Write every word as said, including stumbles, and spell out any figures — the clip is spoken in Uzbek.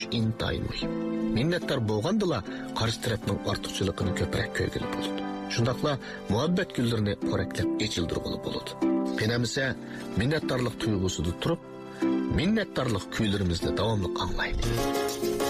intayin muhim. Minnettar bo'lgandila qarshi tarafning ortiqchiligini ko'proq ko'rgili bo'ladi. Shundaqla muhabbat gullarini poraklab echildirg'ili bo'ladi. Penamisa minnattarlik tuyg'usida turib, minnattarlik kuylarimizni davomli anglaylik.